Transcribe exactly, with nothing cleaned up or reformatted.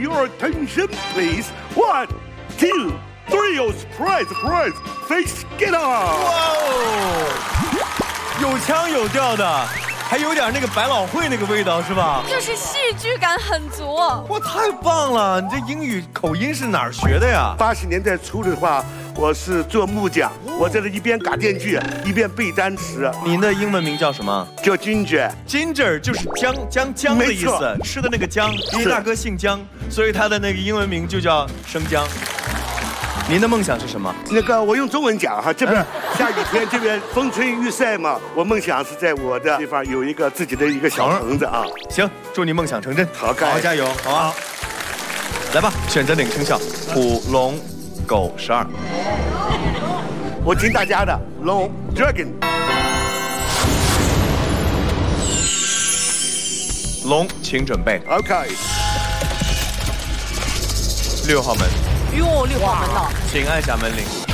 your attention, please. One, two, three. Oh, surprise, surprise. Face get on. 哇哦，有腔有调的，还有点那个百老汇那个味道，是吧？ 就是戏剧感很足。 哇，太棒了！你这英语口音是哪儿学的呀？ 八十年代初的话，我是做木匠，我在这一边打电锯，一边背单词。 您的英文名叫什么？ 叫 Ginger。Ginger 就是姜姜姜的意思，吃的那个姜。因为大哥姓姜，所以他的那个英文名就叫生姜。您的梦想是什么？ 那个我用中文讲哈，这边下雨天，这边风吹日晒嘛。我梦想是在我的地方有一个自己的一个小棚子啊。 行，祝你梦想成真， 好， 好好加油，好啊！来吧，选择领生肖，虎、龙、狗十二。 我听大家的龙 Dragon。 龙，请准备。 OK。 六号门。 哟，六号门呢？ 请按下门铃。